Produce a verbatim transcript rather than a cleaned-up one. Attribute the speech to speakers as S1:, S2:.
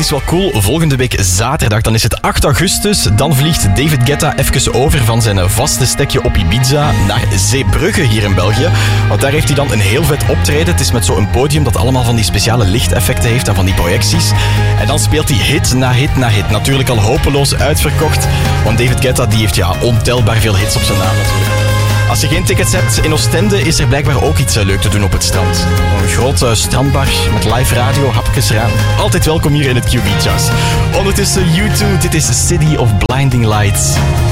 S1: is wel cool. Volgende week zaterdag, dan is het acht augustus. Dan vliegt David Guetta even over van zijn vaste stekje op Ibiza naar Zeebrugge hier in België. Want daar heeft hij dan een heel vet optreden. Het is met zo'n podium dat allemaal van die speciale lichteffecten heeft en van die projecties. En dan speelt hij hit na hit na hit. Natuurlijk al hopeloos uitverkocht. Want David Guetta die heeft ja ontelbaar veel hits op zijn naam natuurlijk. Als je geen tickets hebt, in Oostende is er blijkbaar ook iets leuk te doen op het strand. Een grote strandbar met live radio, hapjes eraan. Altijd welkom hier in het Q B Jazz. Ondertussen U twee, dit is City of Blinding Lights.